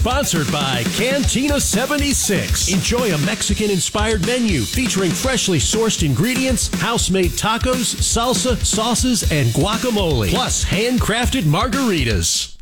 sponsored by Cantina 76. Enjoy a Mexican-inspired menu featuring freshly sourced ingredients, house-made tacos, salsa, sauces, and guacamole, plus handcrafted margaritas.